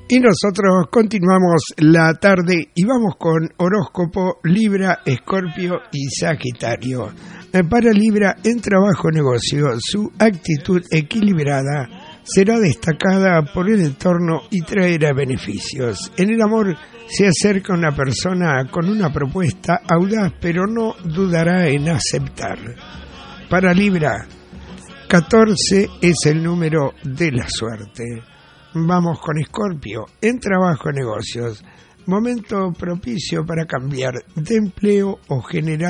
Y nosotros continuamos la tarde y vamos con horóscopo Libra, Escorpio y Sagitario. Para Libra, en trabajo negocio, su actitud equilibrada será destacada por el entorno y traerá beneficios. En el amor se acerca una persona con una propuesta audaz, pero no dudará en aceptar. Para Libra, 14 es el número de la suerte. Vamos con Escorpio, en trabajo negocios, momento propicio para cambiar de empleo o generar